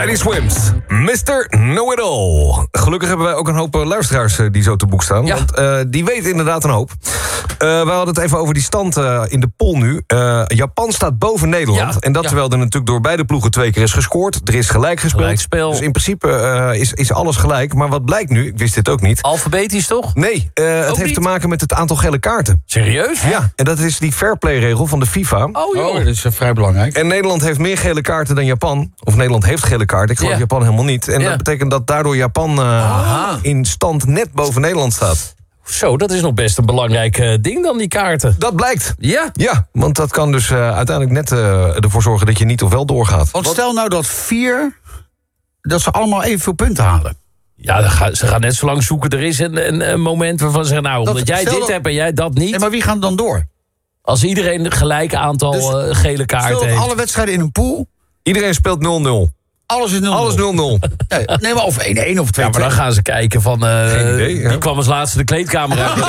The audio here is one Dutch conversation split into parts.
Teddy Swims, Mr. Know-It-All. Gelukkig hebben wij ook een hoop luisteraars die zo te boek staan. Ja. Want die weten inderdaad een hoop. We hadden het even over die stand in de pool nu. Japan staat boven Nederland. Ja, En dat terwijl er natuurlijk door beide ploegen 2 keer is gescoord. Er is gelijk gespeeld. Gelijkspel. Dus in principe is alles gelijk. Maar wat blijkt nu, ik wist dit ook niet. Alfabetisch toch? Nee, het heeft niet? te maken met het aantal gele kaarten. Serieus? Ja, en dat is die fairplay-regel van de FIFA. Oh joh. Oh, dat is vrij belangrijk. En Nederland heeft meer gele kaarten dan Japan. Of Nederland heeft gele kaarten. Ik geloof Ja. Japan helemaal niet. En Ja. dat betekent dat daardoor Japan in stand net boven Nederland staat. Zo, dat is nog best een belangrijk ding dan, die kaarten. Dat blijkt. Ja. Ja, want dat kan dus uiteindelijk net ervoor zorgen dat je niet of wel doorgaat. Want stel nou dat 4, dat ze allemaal evenveel punten halen. Ja, ze gaan net zo lang zoeken. Er is een moment waarvan ze zeggen... nou, Dat- omdat jij stel dit dat- hebt en jij dat niet... Nee, maar wie gaat dan door? Als iedereen een gelijk aantal gele Stel kaarten dat heeft... alle wedstrijden in een pool, Iedereen speelt 0-0. alles is 0-0. Alles 0-0. Nee, maar of 1-1 of 2-2. Ja, maar dan gaan ze kijken van... Geen idee, ja. die kwam als laatste de kleedkamer uit.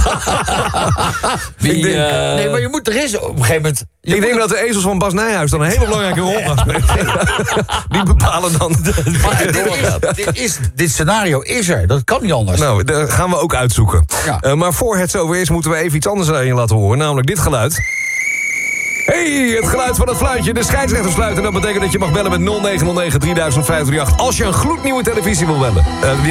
Nee, maar je moet, er is op een gegeven moment... Ik denk dat de ezels van Bas Nijhuis dan een hele belangrijke rol gaan spelen. Die bepalen dan... Maar dit scenario is er. Dat kan niet anders. Nou, dat gaan we ook uitzoeken. Ja. Maar voor het zover is, moeten we even iets anders aan je laten horen. Namelijk dit geluid. Hey, het geluid van het fluitje. De scheidsrechter fluit. En dat betekent dat je mag bellen met 0909 3000 538 als je een gloednieuwe televisie wil bellen.